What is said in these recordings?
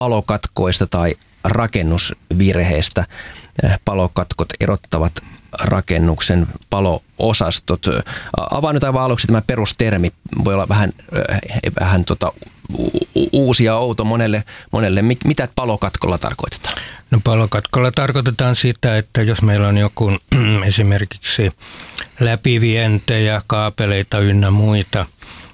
palokatkoista tai rakennusvirheistä. Palokatkot erottavat rakennuksen palo-osastot. Avaan nyt aivan aluksi tämä perustermi. Voi olla vähän uusi ja outo monelle. Mitä palokatkolla tarkoitetaan? No, palokatkolla tarkoitetaan sitä, että jos meillä on joku esimerkiksi läpivientejä, kaapeleita ynnä muita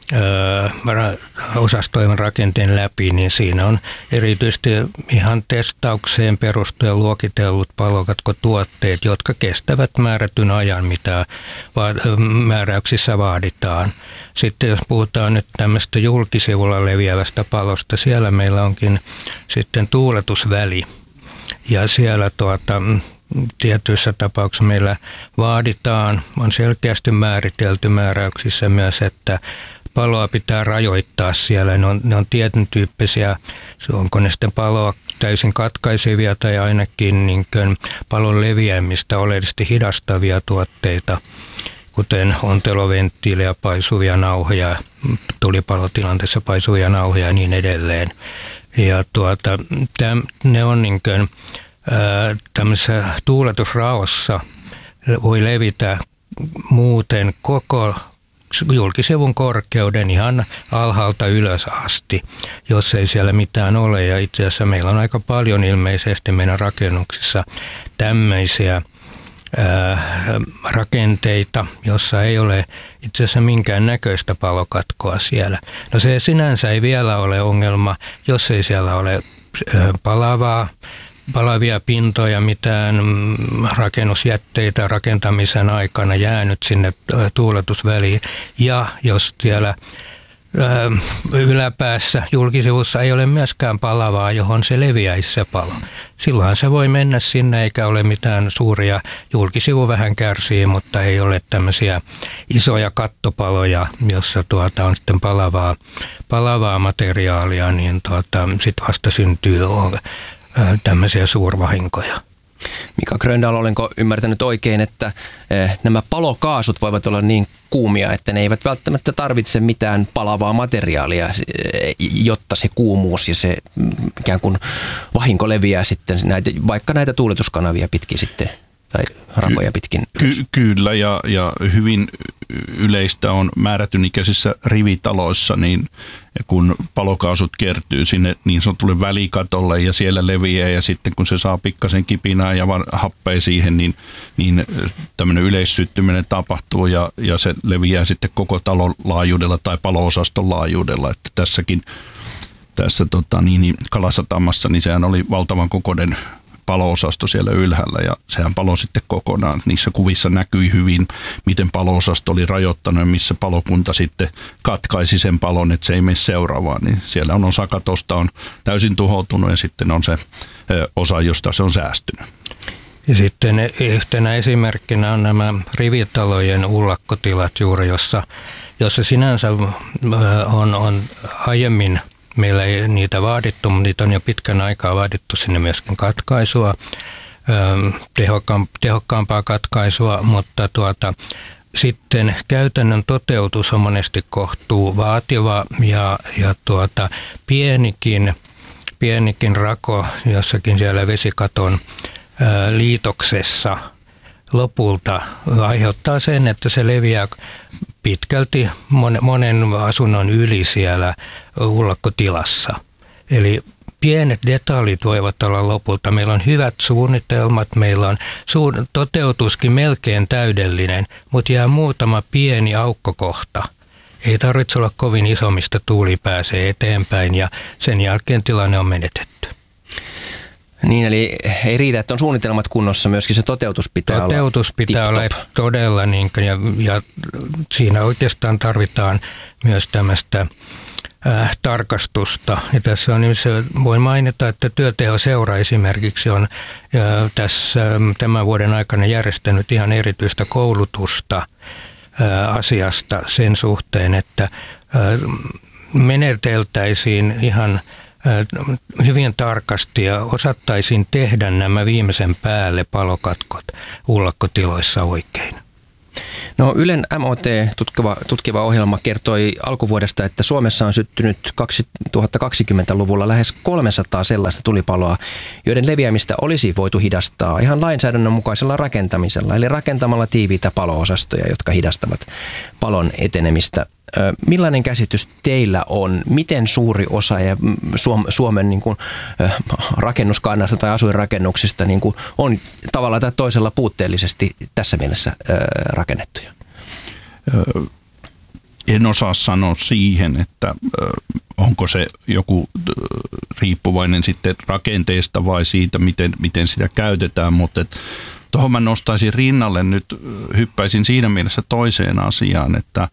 osastoivan rakenteen läpi, niin siinä on erityisesti ihan testaukseen perustuen luokitellut palokatkotuotteet, jotka kestävät määrätyn ajan, mitä määräyksissä vaaditaan. Sitten jos puhutaan nyt tämmöistä julkisivulla leviävästä palosta, siellä meillä onkin sitten tuuletusväli. Ja siellä tietyissä tapauksissa meillä vaaditaan, on selkeästi määritelty määräyksissä myös, että paloa pitää rajoittaa siellä. Ne on tietyn tyyppisiä, onko ne sitten paloa täysin katkaisevia tai ainakin niin palon leviämistä oleellisesti hidastavia tuotteita, kuten onteloventtiilejä, paisuvia nauhoja, tulipalotilanteessa paisuvia nauhoja ja niin edelleen. Ja ne on niin kuin, tämmöisessä tuuletusraossa voi levitä muuten koko julkisivun korkeuden ihan alhaalta ylös asti, jos ei siellä mitään ole. Ja itse asiassa meillä on aika paljon ilmeisesti meidän rakennuksissa tämmöisiä rakenteita, jossa ei ole itse asiassa minkään näköistä palokatkoa siellä. No, se sinänsä ei vielä ole ongelma, jos ei siellä ole palavia pintoja, mitään rakennusjätteitä rakentamisen aikana jäänyt sinne tuuletusväliin. Ja jos siellä yläpäässä julkisivussa ei ole myöskään palavaa, johon se leviäisi se palo. Silloinhan se voi mennä sinne, eikä ole mitään suuria, julkisivu vähän kärsii, mutta ei ole tämmöisiä isoja kattopaloja, jossa on sitten palavaa materiaalia, niin sitten vasta syntyy tämmöisiä suurvahinkoja. Mika Gröndal, olenko ymmärtänyt oikein, että nämä palokaasut voivat olla niin kuumia, että ne eivät välttämättä tarvitse mitään palavaa materiaalia, jotta se kuumuus ja se ikään kuin vahinko leviää sitten vaikka näitä tuuletuskanavia pitkin sitten tai rakoja pitkin. Kyllä, ja hyvin yleistä on määrätyn ikäisissä rivitaloissa, niin kun palokaasut kertyy sinne niin sanotulle välikatolle ja siellä leviää, ja sitten kun se saa pikkasen kipinää ja happea siihen, niin tämmöinen yleissyttyminen tapahtuu ja se leviää sitten koko talon laajuudella tai palo-osaston laajuudella. Että tässä Kalasatamassa, niin sehän oli valtavan kokoinen palo-osasto siellä ylhäällä, ja sehän palo sitten kokonaan. Niissä kuvissa näkyi hyvin, miten palo-osasto oli rajoittanut ja missä palokunta sitten katkaisi sen palon, että se ei mene seuraavaan. Niin siellä on osa katosta on täysin tuhoutunut ja sitten on se osa, josta se on säästynyt. Ja sitten yhtenä esimerkkinä on nämä rivitalojen ullakkotilat juuri, jossa sinänsä on aiemmin meillä ei niitä vaadittu, mutta niitä on jo pitkän aikaa vaadittu sinne myöskin katkaisua, tehokkaampaa katkaisua, mutta sitten käytännön toteutus on monesti kohtuu vaativa ja pienikin rako jossakin siellä vesikaton liitoksessa lopulta aiheuttaa sen, että se leviää pitkälti monen asunnon yli siellä ullakkotilassa. Eli pienet detaljit voivat olla lopulta. Meillä on hyvät suunnitelmat, meillä on toteutuskin melkein täydellinen, mutta jää muutama pieni aukkokohta. Ei tarvitse olla kovin iso, mistä tuuli pääsee eteenpäin, ja sen jälkeen tilanne on menetetty. Niin, eli ei riitä, että on suunnitelmat kunnossa, myöskin se toteutus pitää olla todella, ja siinä oikeastaan tarvitaan myös tämmöistä tarkastusta. Ja tässä on, voin mainita, että Työtehoseura esimerkiksi on tässä tämän vuoden aikana järjestänyt ihan erityistä koulutusta asiasta sen suhteen, että meneteltäisiin ihan hyvin tarkasti ja osattaisiin tehdä nämä viimeisen päälle palokatkot ullakkotiloissa oikein. No Ylen MOT tutkiva ohjelma kertoi alkuvuodesta, että Suomessa on syttynyt 2020-luvulla lähes 300 sellaista tulipaloa, joiden leviämistä olisi voitu hidastaa ihan lainsäädännön mukaisella rakentamisella, eli rakentamalla tiiviitä palo-osastoja, jotka hidastavat palon etenemistä. Millainen käsitys teillä on? Miten suuri osa Suomen niin kuin, rakennuskannasta tai asuinrakennuksista niin kuin, on tavalla tai toisella puutteellisesti tässä mielessä rakennettuja? En osaa sanoa siihen, että onko se joku riippuvainen sitten rakenteesta vai siitä, miten sitä käytetään, mutta tuohon mä nostaisin rinnalle nyt, hyppäisin siinä mielessä toiseen asiaan, että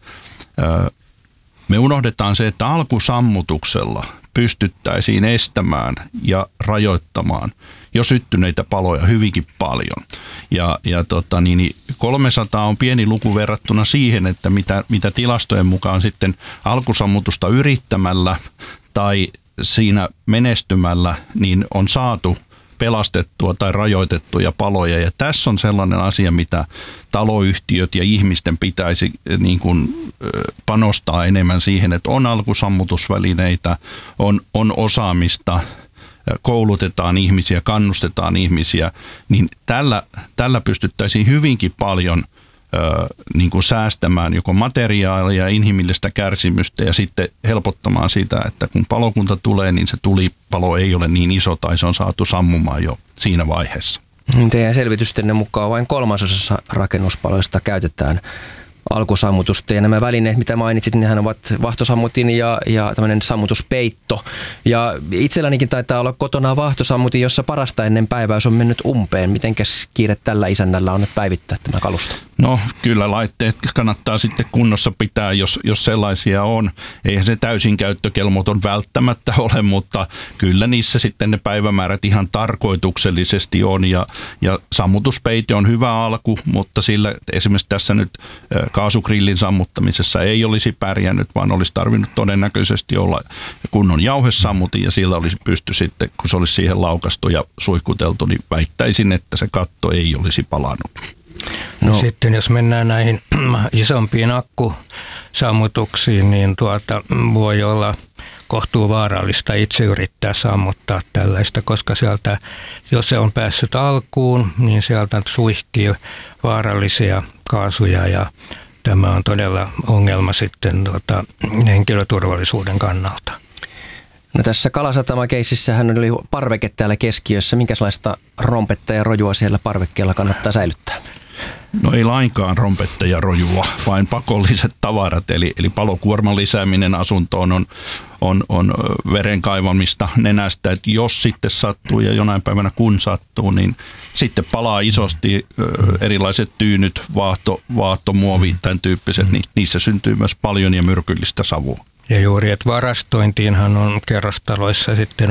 me unohdetaan se, että alkusammutuksella pystyttäisiin estämään ja rajoittamaan jo syttyneitä paloja hyvinkin paljon. Ja 300 on pieni luku verrattuna siihen, että mitä tilastojen mukaan sitten alkusammutusta yrittämällä tai siinä menestymällä niin on saatu pelastettua tai rajoitettuja paloja. Ja tässä on sellainen asia, mitä taloyhtiöt ja ihmisten pitäisi niin kuin panostaa enemmän siihen, että on alkusammutusvälineitä, on osaamista, koulutetaan ihmisiä, kannustetaan ihmisiä, niin tällä pystyttäisiin hyvinkin paljon niin kuin säästämään joko materiaalia ja inhimillistä kärsimystä ja sitten helpottamaan sitä, että kun palokunta tulee, niin se tulipalo ei ole niin iso tai se on saatu sammumaan jo siinä vaiheessa. Teidän selvitystenne mukaan vain 3/3 rakennuspaloista käytetään alkusammutusta ja nämä välineet, mitä mainitsit, nehän ovat vahtosammutin ja tämmöinen sammutuspeitto. Ja itsellänikin taitaa olla kotona vahtosammutin, jossa parasta ennen päiväys on mennyt umpeen. Mitenkäs kiire tällä isännällä on nyt päivittää tämä kalusto? No kyllä laitteet kannattaa sitten kunnossa pitää, jos sellaisia on. Eihän se täysin käyttökelmoton välttämättä ole, mutta kyllä niissä sitten ne päivämäärät ihan tarkoituksellisesti on. Ja sammutuspeite on hyvä alku, mutta sillä esimerkiksi tässä nyt kaasugrillin sammuttamisessa ei olisi pärjännyt, vaan olisi tarvinnut todennäköisesti olla kunnon jauhesammutin ja sillä olisi pysty sitten, kun se olisi siihen laukastu ja suihkuteltu, niin väittäisin, että se katto ei olisi palannut. No. Sitten jos mennään näihin isompiin akkusammutuksiin, niin voi olla kohtuu vaarallista itse yrittää sammuttaa tällaista, koska sieltä, jos se on päässyt alkuun, niin sieltä suihkii vaarallisia kaasuja ja tämä on todella ongelma sitten henkilöturvallisuuden kannalta. No tässä Kalasatama-keississähän oli parveke täällä keskiössä. Minkälaista rompetta ja rojua siellä parvekkeella kannattaa säilyttää? No ei lainkaan rompetta ja rojua, vain pakolliset tavarat, eli palokuorman lisääminen asuntoon on veren kaivamista nenästä, että jos sitten sattuu ja jonain päivänä kun sattuu, niin sitten palaa isosti erilaiset tyynyt, vaahtomuovi, tämän tyyppiset, niin niissä syntyy myös paljon ja myrkyllistä savua. Ja juuri, että varastointiinhan on kerrostaloissa sitten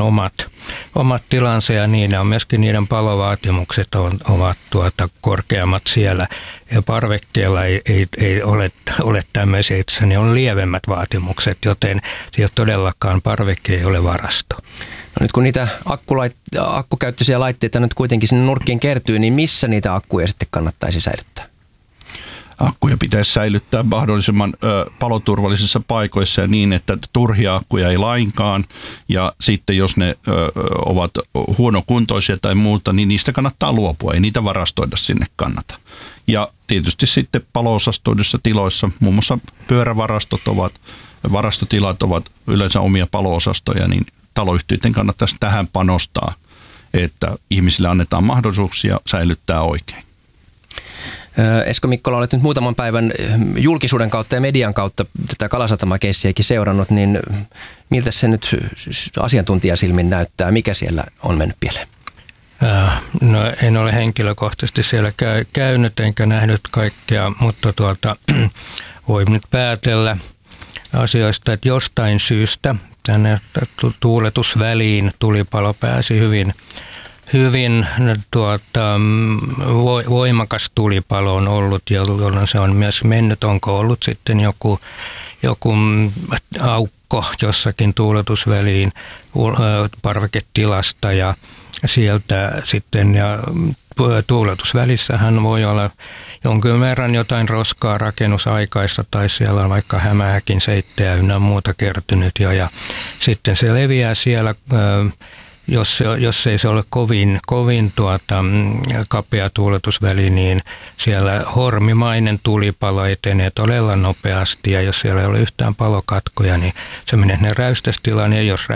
omat tilansa ja niin on myöskin niiden palovaatimukset ovat korkeammat siellä. Ja parvekkeella ei ole tämmöisiä, itse ne on lievemmät vaatimukset, joten ei ole todellakaan parvekke ei ole varasto. No nyt kun niitä akkukäyttöisiä laitteita nyt kuitenkin sinne nurkkiin kertyy, niin missä niitä akkuja sitten kannattaisi säilyttää? Akkuja pitäisi säilyttää mahdollisimman paloturvallisissa paikoissa ja niin, että turhia akkuja ei lainkaan. Ja sitten jos ne ovat huonokuntoisia tai muuta, niin niistä kannattaa luopua. Ei niitä varastoida sinne kannata. Ja tietysti sitten palo-osastoiduissa tiloissa, muun muassa varastotilat ovat yleensä omia palo-osastoja, niin taloyhtiöiden kannattaisi tähän panostaa, että ihmisille annetaan mahdollisuuksia säilyttää oikein. Esko Mikkola, olet nyt muutaman päivän julkisuuden kautta ja median kautta tätä Kalasatama-keissiäkin seurannut, niin miltä se nyt asiantuntijasilmin näyttää? Mikä siellä on mennyt pieleen? No en ole henkilökohtaisesti siellä käynyt enkä nähnyt kaikkea, mutta voi nyt päätellä asioista, että jostain syystä tänne tuuletusväliin tulipalo pääsi hyvin voimakas tulipalo on ollut, jolloin se on myös mennyt. Onko ollut sitten joku aukko jossakin tuuletusväliin parveketilasta ja sieltä sitten, ja tuuletusvälissähän voi olla jonkin verran jotain roskaa rakennusaikaista tai siellä on vaikka hämähäkin seittejä ynnä muuta kertynyt ja sitten se leviää siellä, jos ei se ole kovin kapea tuuletusväli, niin siellä hormimainen tulipalo etenee todella nopeasti ja jos siellä ei ole yhtään palokatkoja, niin se menee räystästilaan ja jos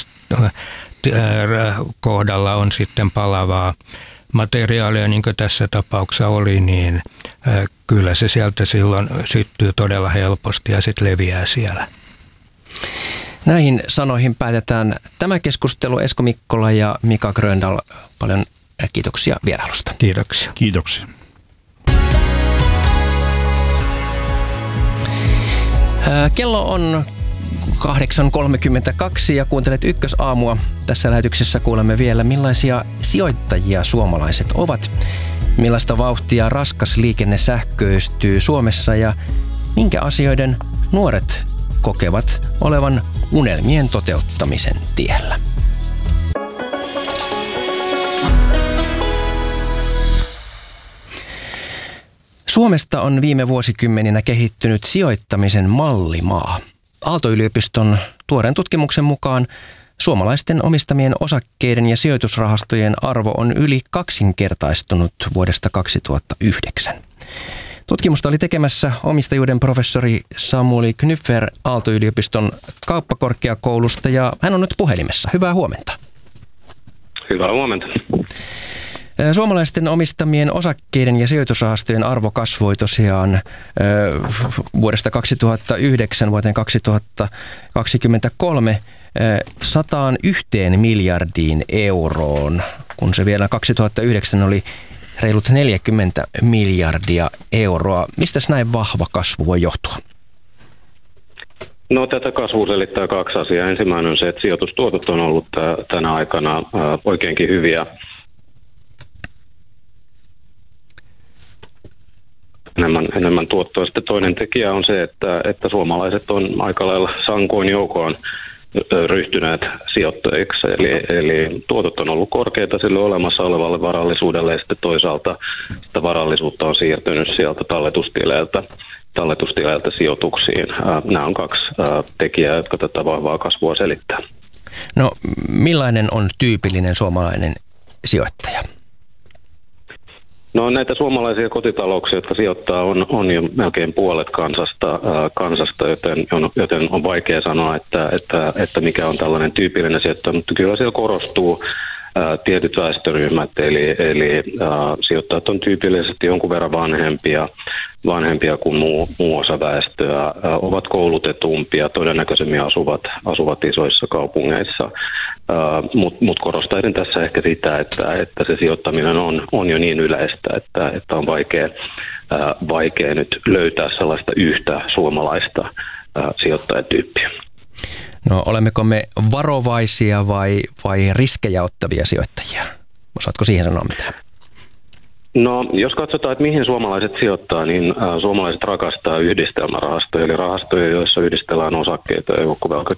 kohdalla on sitten palavaa materiaalia, niin kuin tässä tapauksessa oli, niin kyllä se sieltä silloin syttyy todella helposti ja sitten leviää siellä. Näihin sanoihin päätetään tämä keskustelu. Esko Mikkola ja Mika Gröndal, paljon kiitoksia vierailusta. Kiitoksia. Kiitoksia. Kello on 8.32 ja kuuntelet Ykkösaamua. Tässä lähetyksessä kuulemme vielä, millaisia sijoittajia suomalaiset ovat, millaista vauhtia raskas liikenne sähköistyy Suomessa ja minkä asioiden nuoret kokevat olevan unelmien toteuttamisen tiellä. Suomesta on viime vuosikymmeninä kehittynyt sijoittamisen mallimaa. Aalto-yliopiston tuoreen tutkimuksen mukaan suomalaisten omistamien osakkeiden ja sijoitusrahastojen arvo on yli kaksinkertaistunut vuodesta 2009. Tutkimusta oli tekemässä omistajuuden professori Samuli Knypfer Aalto-yliopiston kauppakorkeakoulusta ja hän on nyt puhelimessa. Hyvää huomenta. Hyvää huomenta. Suomalaisten omistamien osakkeiden ja sijoitusrahastojen arvo kasvoi tosiaan vuodesta 2009 vuoteen 2023 101 miljardiin euroon, kun se vielä 2009 oli reilut 40 miljardia euroa. Mistäs näin vahva kasvu voi johtua? No, tätä kasvua selittää kaksi asiaa. Ensimmäinen on se, että sijoitustuotot on ollut tänä aikana oikeinkin hyviä. Enemmän tuottoa. Sitten toinen tekijä on se, että suomalaiset on aika lailla sankoin joukoon ryhtyneet sijoittajiksi. Eli tuotot on ollut korkeita sille olemassa olevalle varallisuudelle ja sitten toisaalta sitä varallisuutta on siirtynyt sieltä talletustileiltä sijoituksiin. Nämä on kaksi tekijää, jotka tätä vahvaa kasvua selittää. No, millainen on tyypillinen suomalainen sijoittaja? No, näitä suomalaisia kotitalouksia, jotka sijoittaa, on jo melkein puolet kansasta, joten on vaikea sanoa, että mikä on tällainen tyypillinen sijoittaja, mutta kyllä siellä korostuu tietyt väestöryhmät, eli sijoittajat on tyypillisesti jonkun verran vanhempia kuin muu osa väestöä, ovat koulutetumpia, todennäköisemmin asuvat isoissa kaupungeissa, mutta korostaisin tässä ehkä sitä, että se sijoittaminen on jo niin yleistä, että on vaikea nyt löytää sellaista yhtä suomalaista sijoittajatyyppiä. No, olemmeko me varovaisia vai riskejä ottavia sijoittajia? Osaatko siihen sanoa mitään? No, jos katsotaan, että mihin suomalaiset sijoittaa, niin suomalaiset rakastaa yhdistelmärahastoja, eli rahastoja, joissa yhdistellään osakkeita ja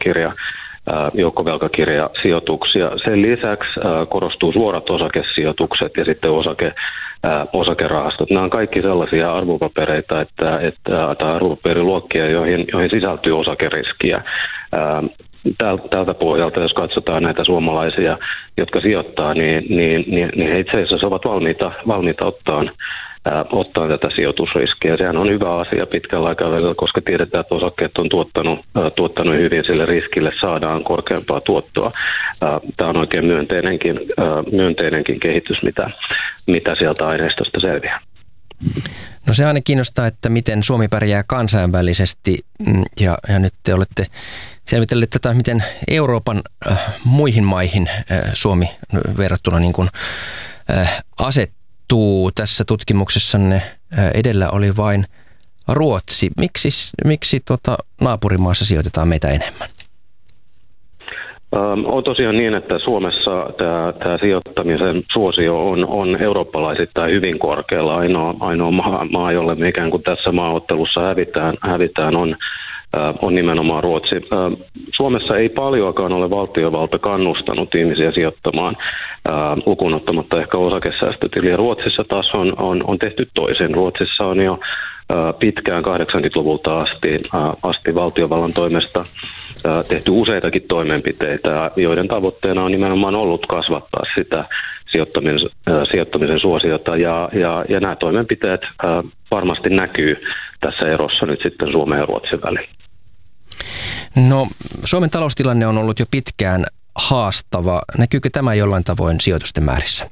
joukkovelkakirjasijoituksia. Sen lisäksi korostuu suorat osakesijoitukset ja sitten osakerahastot. Nämä on kaikki sellaisia arvopapereita tai arvopaperiluokkia, joihin sisältyy osakeriskiä. Tältä pohjalta, jos katsotaan näitä suomalaisia, jotka sijoittaa, niin he itse asiassa ovat valmiita ottaa tätä sijoitusriskiä. Sehän on hyvä asia pitkällä aikavälillä, koska tiedetään, että osakkeet on tuottanut hyvin, sille riskille saadaan korkeampaa tuottoa. Tämä on oikein myönteinenkin kehitys, mitä sieltä aineistosta selviää. No, se aina kiinnostaa, että miten Suomi pärjää kansainvälisesti ja nyt te olette selvitelleet tätä, miten Euroopan muihin maihin Suomi verrattuna niin kuin, asettuu. Tässä tutkimuksessanne edellä oli vain Ruotsi. Miksi naapurimaassa sijoitetaan meitä enemmän? On tosiaan niin, että Suomessa tämä sijoittamisen suosio on eurooppalaisittain hyvin korkealla. Ainoa maa, jolle me ikään kuin tässä maaottelussa hävitään on nimenomaan Ruotsi. Suomessa ei paljoakaan ole valtiovalta kannustanut ihmisiä sijoittamaan lukuun ottamatta ehkä osakesäästötiliä. Ruotsissa taas on tehty toisin. Ruotsissa on jo pitkään 80-luvulta asti valtiovallan toimesta tehty useitakin toimenpiteitä, joiden tavoitteena on nimenomaan ollut kasvattaa sitä sijoittamisen suosiota, ja nämä toimenpiteet varmasti näkyy tässä erossa nyt sitten Suomen ja Ruotsin väliin. No, Suomen taloustilanne on ollut jo pitkään haastava. Näkyykö tämä jollain tavoin sijoitusten määrissä?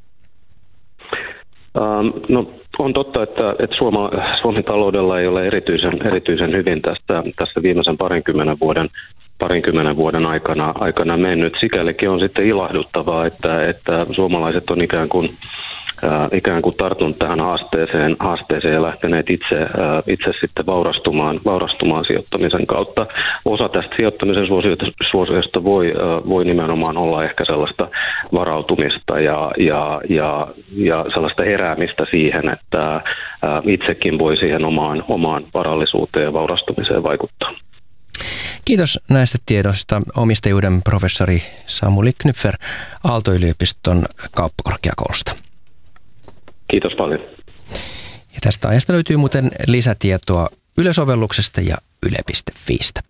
No, on totta, että Suomen taloudella ei ole erityisen hyvin tästä viimeisen parinkymmenen vuoden aikana mennyt. Sikälikin on sitten ilahduttavaa, että suomalaiset on ikään kuin tarttunut tähän haasteeseen ja lähteneet itse sitten vaurastumaan sijoittamisen kautta. Osa tästä sijoittamisen suosiosta voi nimenomaan olla ehkä sellaista varautumista ja sellaista heräämistä siihen, että itsekin voi siihen omaan varallisuuteen ja vaurastumiseen vaikuttaa. Kiitos näistä tiedoista omistajuuden professori Samuli Knüpfer Aalto-yliopiston kauppakorkeakoulusta. Kiitos paljon. Ja tästä aiheesta löytyy muuten lisätietoa Yle-sovelluksesta ja yle.fiistä.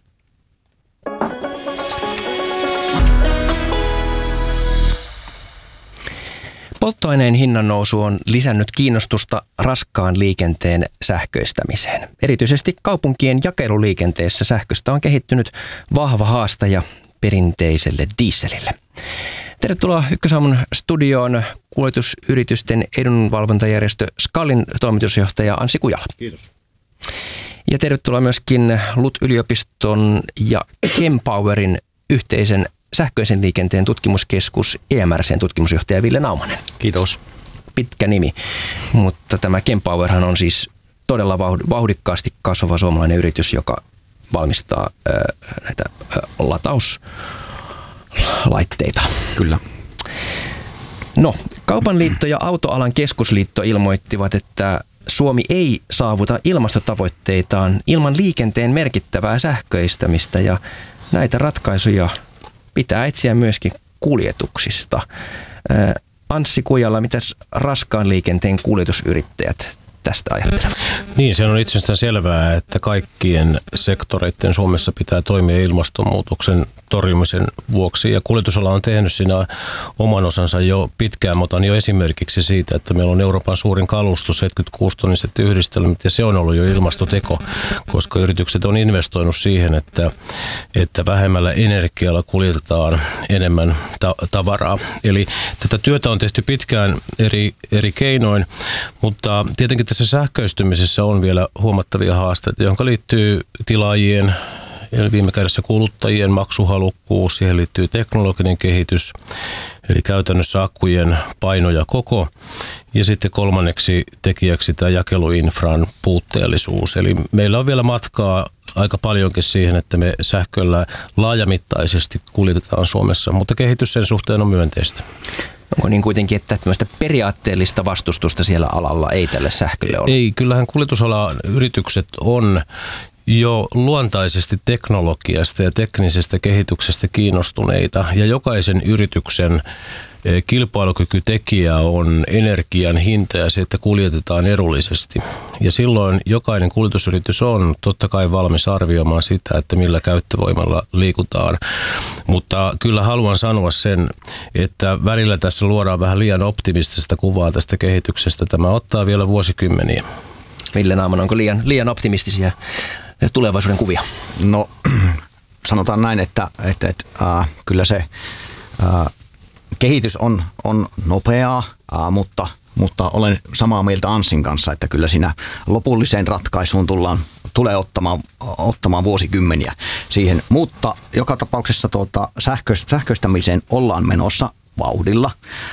Polttoaineen hinnannousu on lisännyt kiinnostusta raskaan liikenteen sähköistämiseen. Erityisesti kaupunkien jakeluliikenteessä sähköstä on kehittynyt vahva haastaja perinteiselle dieselille. Tervetuloa Ykkösaamun studioon kuljetusyritysten edunvalvontajärjestö SKALin toimitusjohtaja Anssi Kujala. Kiitos. Ja tervetuloa myöskin LUT-yliopiston ja Kempowerin yhteisen sähköisen liikenteen tutkimuskeskus EMRC:n tutkimusjohtaja Ville Naumanen. Kiitos. Pitkä nimi, mutta tämä Kempowerhan on siis todella vauhdikkaasti kasvava suomalainen yritys, joka valmistaa näitä latauslaitteita. Kyllä. No, Kaupan liitto ja Autoalan keskusliitto ilmoittivat, että Suomi ei saavuta ilmastotavoitteitaan ilman liikenteen merkittävää sähköistämistä, ja näitä ratkaisuja pitää etsiä myöskin kuljetuksista. Anssi Kujala, mitäs raskaan liikenteen kuljetusyrittäjät tästä ajattelevat? Niin, se on itsestään selvää, että kaikkien sektoreiden Suomessa pitää toimia ilmastonmuutoksen torjumisen vuoksi. Ja kuljetusala on tehnyt siinä oman osansa jo pitkään. Mä otan jo esimerkiksi siitä, että meillä on Euroopan suurin kalustus, 76-tonniset yhdistelmät, ja se on ollut jo ilmastoteko, koska yritykset on investoinut siihen, että vähemmällä energialla kuljetetaan enemmän tavaraa. Eli tätä työtä on tehty pitkään eri keinoin, mutta tietenkin tässä sähköistymisessä on vielä huomattavia haasteita, johon liittyy tilaajien ja viime kädessä kuluttajien maksuhalukkuus, siihen liittyy teknologinen kehitys, eli käytännössä akkujen paino ja koko, ja sitten kolmanneksi tekijäksi tämä jakeluinfran puutteellisuus. Eli meillä on vielä matkaa aika paljonkin siihen, että me sähköllä laajamittaisesti kuljetetaan Suomessa, mutta kehitys sen suhteen on myönteistä. Onko niin kuitenkin, että tämmöistä periaatteellista vastustusta siellä alalla ei tälle sähkölle ole? Ei, kyllähän kuljetusalan yritykset on jo luontaisesti teknologiasta ja teknisestä kehityksestä kiinnostuneita, ja jokaisen yrityksen kilpailukykytekijä on energian hinta ja se, että kuljetetaan edullisesti. Ja silloin jokainen kuljetusyritys on totta kai valmis arvioimaan sitä, että millä käyttövoimalla liikutaan. Mutta kyllä haluan sanoa sen, että välillä tässä luodaan vähän liian optimistista kuvaa tästä kehityksestä. Tämä ottaa vielä vuosikymmeniä. Ville Naumanen, onko liian optimistisia tulevaisuuden kuvia? No, sanotaan näin, että kyllä se kehitys on nopeaa, mutta olen samaa mieltä Anssin kanssa, että kyllä siinä lopulliseen ratkaisuun tulee ottamaan vuosikymmeniä siihen. Mutta joka tapauksessa sähköistämiseen ollaan menossa vauhdilla.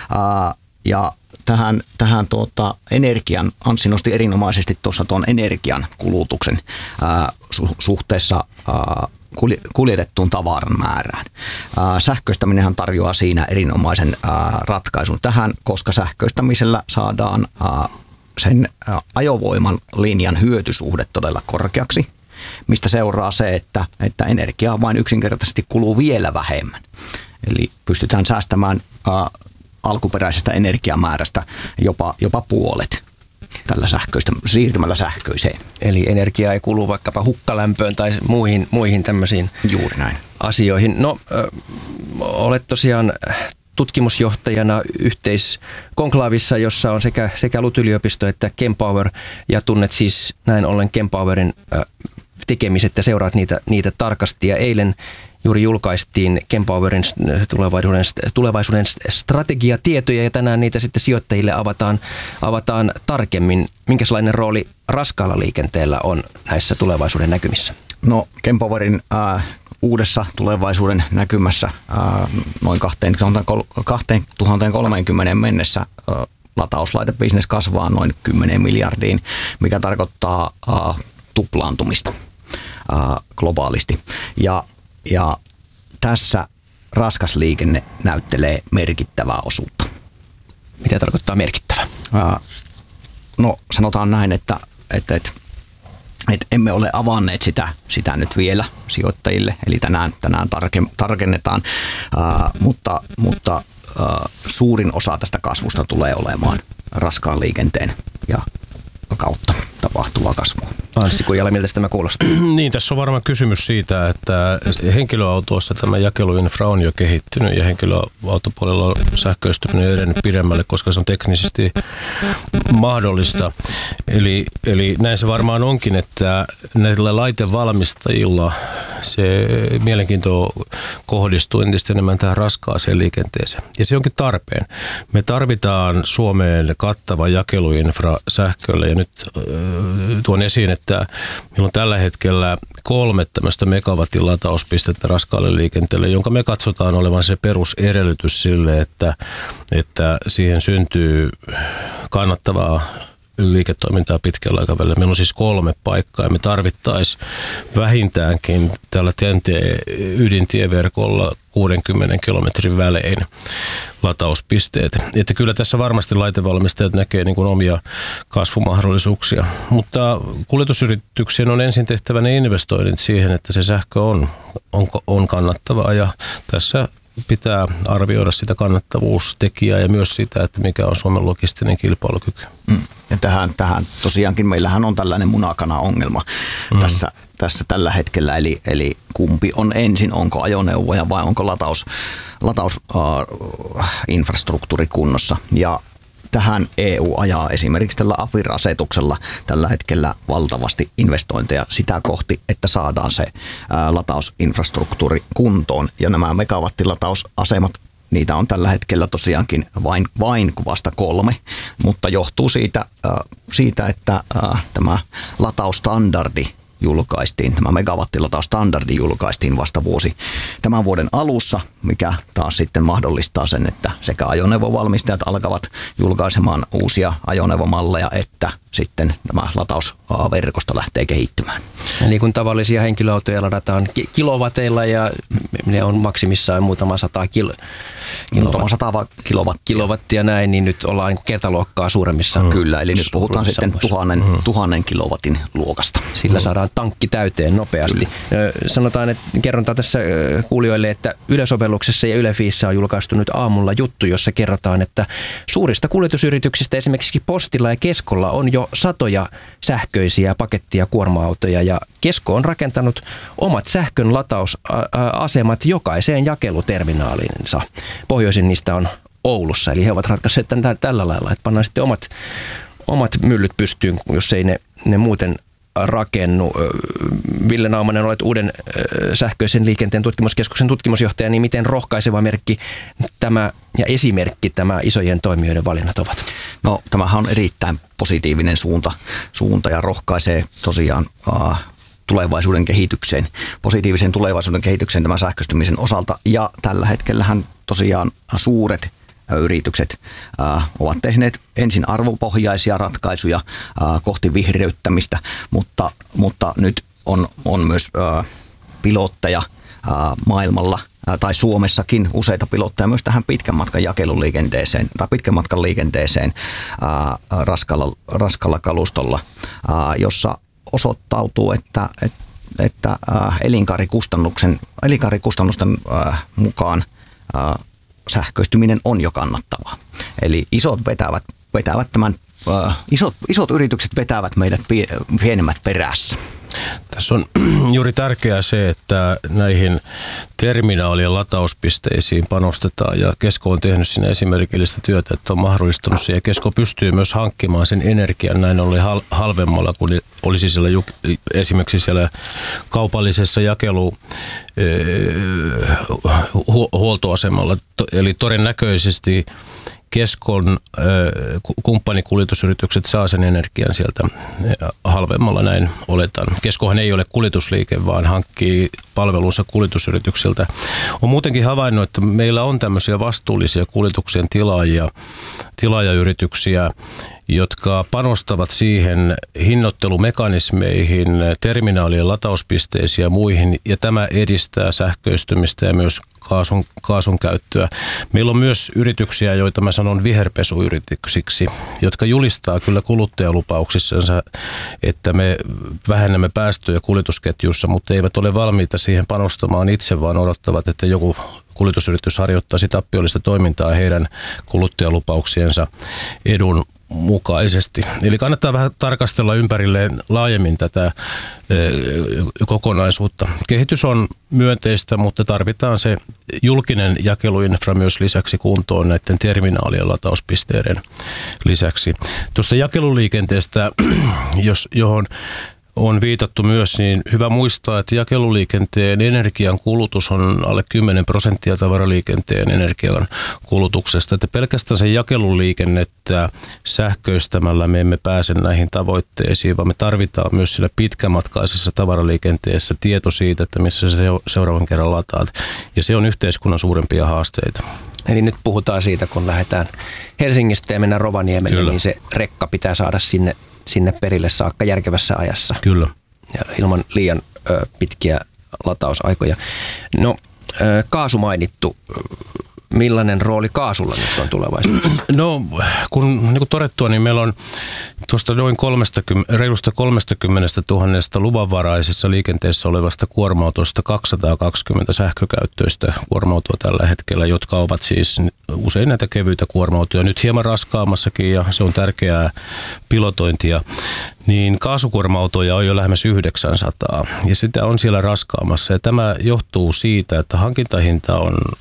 Ja tähän energian, Anssi nosti erinomaisesti tuossa tuon energian kulutuksen suhteessa kuljetettuun tavaran määrään. Sähköistäminenhän tarjoaa siinä erinomaisen ratkaisun tähän, koska sähköistämisellä saadaan sen ajovoiman linjan hyötysuhde todella korkeaksi, mistä seuraa se, että energiaa vain yksinkertaisesti kuluu vielä vähemmän. Eli pystytään säästämään alkuperäisestä energiamäärästä jopa puolet tällä siirtymällä sähköiseen. Eli energiaa ei kulu vaikkapa hukkalämpöön tai muihin tämmöisiin Juuri näin. asioihin. No, olet tosiaan tutkimusjohtajana yhteiskonklaavissa, jossa on sekä LUT-yliopisto että Kempower, ja tunnet siis näin ollen Kempowerin tekemiset ja seuraat niitä tarkasti. Ja eilen juuri julkaistiin Kempowerin tulevaisuuden strategiatietoja, ja tänään niitä sitten sijoittajille avataan tarkemmin. Minkälainen rooli raskaalla liikenteellä on näissä tulevaisuuden näkymissä? No, Kempowerin uudessa tulevaisuuden näkymässä noin 2030 mennessä latauslaitebisnes kasvaa noin 10 miljardiin, mikä tarkoittaa tuplaantumista globaalisti. Ja tässä raskas liikenne näyttelee merkittävää osuutta. Mitä tarkoittaa merkittävä? No, sanotaan näin, että emme ole avanneet sitä nyt vielä sijoittajille, eli tänään tarkennetaan, mutta suurin osa tästä kasvusta tulee olemaan raskaan liikenteen ja kautta tapahtuvaa kasvua. Anssi Kujala, miltä tämä kuulostaa? Niin, tässä on varmaan kysymys siitä, että henkilöautoissa tämä jakeluinfra on jo kehittynyt ja henkilöautopuolella on sähköistyminen edennyt pidemmälle, koska se on teknisesti mahdollista. Eli näin se varmaan onkin, että näillä laitevalmistajilla se mielenkiinto kohdistuu entistä enemmän tähän raskaaseen liikenteeseen. Ja se onkin tarpeen. Me tarvitaan Suomeen kattava jakeluinfra sähkölle, ja nyt tuon esiin, että meillä on tällä hetkellä 3 tämmöistä megawatin latauspistettä raskaalle liikenteelle, jonka me katsotaan olevan se perusedellytys sille, että siihen syntyy kannattavaa liiketoimintaa pitkällä aikavälillä. Meillä on siis 3 paikkaa ja me tarvittaisiin vähintäänkin tällä TEN-T-ydintieverkolla 60 kilometrin välein latauspisteet. Että kyllä tässä varmasti laitevalmistajat näkee niin kuin omia kasvumahdollisuuksia, mutta kuljetusyrityksien on ensin tehtävä ne investoinnit siihen, että se sähkö on kannattavaa, ja tässä pitää arvioida sitä kannattavuustekijää ja myös sitä, että mikä on Suomen logistinen kilpailukyky. Ja tähän tosiaankin meillähän on tällainen munakana-ongelma tässä tällä hetkellä, eli kumpi on ensin, onko ajoneuvoja vai onko latausinfrastruktuuri kunnossa. Ja tähän EU ajaa esimerkiksi tällä AFIR-asetuksella tällä hetkellä valtavasti investointeja sitä kohti, että saadaan se latausinfrastruktuuri kuntoon. Ja nämä megawattilatausasemat, niitä on tällä hetkellä tosiaankin vain vasta 3, mutta johtuu siitä että tämä lataustandardi julkaistiin, tämä megawattilataustandardi julkaistiin vasta tämän vuoden alussa, mikä taas sitten mahdollistaa sen, että sekä ajoneuvovalmistajat alkavat julkaisemaan uusia ajoneuvomalleja, että sitten tämä latausverkosto lähtee kehittymään. Eli kun tavallisia henkilöautoja ladataan kilowateilla ja ne on maksimissaan muutama 100 kilowattia näin, niin nyt ollaan niin kuin kertaluokkaa suuremmissa. Kyllä, eli nyt puhutaan sitten 1000 kilowatin luokasta. Sillä saadaan tankki täyteen nopeasti. Sanotaan, että kerrotaan tässä kuulijoille, että Yle-sovelluksessa ja Yle-Fiissä on julkaistu nyt aamulla juttu, jossa kerrotaan, että suurista kuljetusyrityksistä esimerkiksi Postilla ja Keskolla on jo satoja sähköisiä paketti- ja kuorma-autoja, ja Kesko on rakentanut omat sähkön latausasemat jokaiseen jakeluterminaaliinsa. Pohjoisin niistä on Oulussa, eli he ovat ratkaisseet tällä lailla, että pannaan sitten omat myllyt pystyyn, jos ei ne muuten rakennu. Ville Naumanen, olet Uuden sähköisen liikenteen tutkimuskeskuksen tutkimusjohtaja, niin miten rohkaiseva merkki tämä ja esimerkki tämä isojen toimijoiden valinnat ovat? No, tämähän on erittäin positiivinen suunta ja rohkaisee tosiaan tulevaisuuden kehitykseen, positiivisen tulevaisuuden kehitykseen tämän sähköistymisen osalta, ja tällä hetkellähän tosiaan suuret yritykset ovat tehneet ensin arvopohjaisia ratkaisuja kohti vihreyttämistä, mutta nyt on myös pilotteja maailmalla tai Suomessakin useita pilotteja myös tähän pitkän matkan jakeluliikenteeseen tai pitkän matkan liikenteeseen raskalla kalustolla, jossa osoittautuu, että elinkaarikustannusten mukaan sähköistyminen on jo kannattavaa. Eli isot yritykset vetävät meidät pienemmät perässä. Tässä on juuri tärkeää se, että näihin terminaalien latauspisteisiin panostetaan ja Kesko on tehnyt siinä esimerkillistä työtä, että on mahdollistanut se ja Kesko pystyy myös hankkimaan sen energian näin ollen halvemmalla kuin olisi siellä esimerkiksi siellä kaupallisessa huoltoasemalla. Eli todennäköisesti Keskon kumppanikuljetusyritykset saa sen energian sieltä halvemmalla, näin oletan. Keskohan ei ole kuljetusliike, vaan hankkii palvelunsa kuljetusyrityksiltä. On muutenkin havainnut, että meillä on tämmöisiä vastuullisia kuljetuksen tilaajayrityksiä, jotka panostavat siihen hinnoittelumekanismeihin, terminaalien latauspisteisiin ja muihin, ja tämä edistää sähköistymistä ja myös kaasun käyttöä. Meillä on myös yrityksiä, joita mä sanon viherpesuyrityksiksi, jotka julistaa kyllä kuluttajalupauksissansa, että me vähennämme päästöjä kuljetusketjussa, mutta eivät ole valmiita siihen panostamaan itse, vaan odottavat, että joku kuljetusyritys harjoittaisi tappiollista toimintaa heidän kuluttajalupauksiensa edun mukaisesti. Eli kannattaa vähän tarkastella ympärilleen laajemmin tätä kokonaisuutta. Kehitys on myönteistä, mutta tarvitaan se julkinen jakeluinfra myös lisäksi kuntoon näiden terminaalien latauspisteiden lisäksi. Tuosta jakeluliikenteestä, johon on viitattu myös, niin hyvä muistaa, että jakeluliikenteen energian kulutus on alle 10% tavaraliikenteen energian kulutuksesta. Että pelkästään se jakeluliikennettä sähköistämällä me emme pääse näihin tavoitteisiin, vaan me tarvitaan myös siinä pitkämatkaisessa tavaraliikenteessä tieto siitä, että missä se seuraavan kerran lataat. Ja se on yhteiskunnan suurempia haasteita. Eli nyt puhutaan siitä, kun lähdetään Helsingistä ja mennään Rovaniemelle, niin se rekka pitää saada sinne perille saakka järkevässä ajassa. Kyllä. Ja ilman liian pitkiä latausaikoja. No, kaasu mainittu. Millainen rooli kaasulla nyt on tulevaisuudessa? No, niin kuin todettua, niin meillä on tuosta noin reilusta 30 000 luvanvaraisessa liikenteessä olevasta kuorma-autosta 220 sähkökäyttöistä kuorma-autoa tällä hetkellä, jotka ovat siis usein näitä kevyitä kuorma-autoja. Nyt hieman raskaammassakin ja se on tärkeää pilotointia. Niin kaasukuorma-autoja on jo lähemmäs 900 ja sitä on siellä raskaamassa. Ja tämä johtuu siitä, että hankintahinta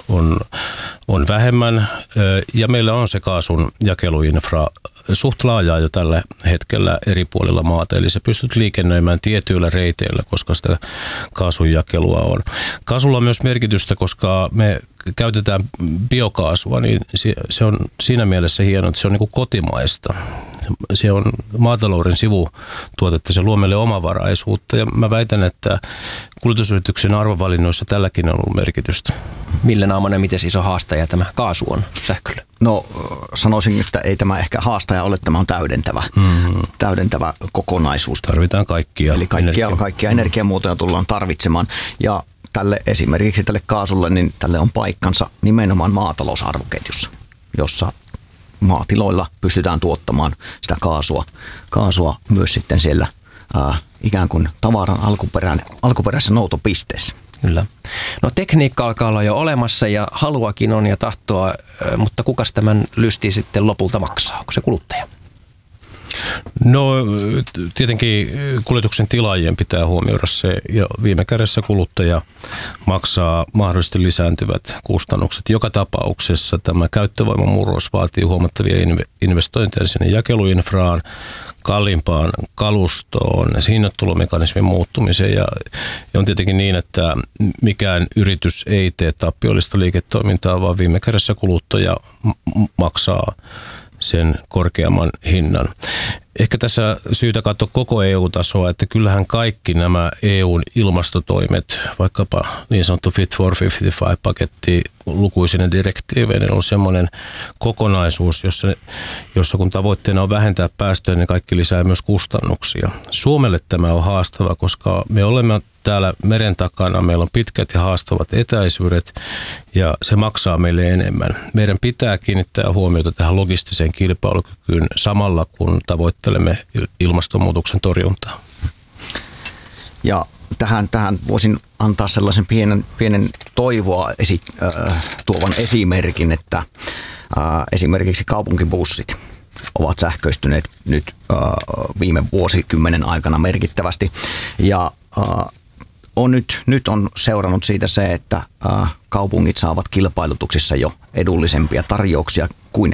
on vähemmän ja meillä on se kaasun jakeluinfra suht laajaa jo tällä hetkellä eri puolilla maata. Eli se pystyt liikennöimään tietyillä reiteillä, koska sitä kaasun jakelua on. Kaasulla on myös merkitystä, koska me käytetään biokaasua, niin se on siinä mielessä hienoa, että se on niin kuin kotimaista. Se on maatalouden sivutuotetta, se luo meille omavaraisuutta ja mä väitän, että kuljetusyrityksen arvovalinnoissa tälläkin on ollut merkitystä. Ville Naamonen, miten iso haastaja tämä kaasu on sähkölle? No sanoisin, että ei tämä ehkä haastaja ole, tämä on täydentävä kokonaisuus. Tarvitaan kaikkia. Eli kaikkia energiamuotoja tullaan tarvitsemaan ja esimerkiksi tälle kaasulle, niin tälle on paikkansa nimenomaan maatalousarvoketjussa, jossa maatiloilla pystytään tuottamaan sitä kaasua myös sitten siellä ikään kuin tavaran alkuperäisessä noutopisteessä. Kyllä. No tekniikka alkaa olla jo olemassa ja haluakin on ja tahtoa, mutta kukas tämän lystii sitten lopulta maksaa? Onko se kuluttaja? No tietenkin kuljetuksen tilaajien pitää huomioida se ja viime kädessä kuluttaja maksaa mahdollisesti lisääntyvät kustannukset. Joka tapauksessa tämä käyttövoiman murros vaatii huomattavia investointeja sinne jakeluinfraan, kalliimpaan kalustoon, hinnoittelumekanismin muuttumiseen ja on tietenkin niin, että mikään yritys ei tee tappiollista liiketoimintaa, vaan viime kädessä kuluttaja maksaa sen korkeamman hinnan. Ehkä tässä syytä katsoa koko EU-tasoa, että kyllähän kaikki nämä EUn ilmastotoimet, vaikkapa niin sanottu Fit for 55-paketti lukuisine direktiiveinen on semmoinen kokonaisuus, jossa kun tavoitteena on vähentää päästöjä, niin kaikki lisää myös kustannuksia. Suomelle tämä on haastava, koska me olemme täällä meren takana meillä on pitkät ja haastavat etäisyydet ja se maksaa meille enemmän. Meidän pitää kiinnittää huomiota tähän logistiseen kilpailukykyyn samalla, kun tavoittelemme ilmastonmuutoksen torjuntaa. Ja tähän voisin antaa sellaisen pienen toivoa tuovan esimerkin, että esimerkiksi kaupunkibussit ovat sähköistyneet nyt viime vuosikymmenen aikana merkittävästi. Ja nyt on seurannut siitä se, että kaupungit saavat kilpailutuksissa jo edullisempia tarjouksia kuin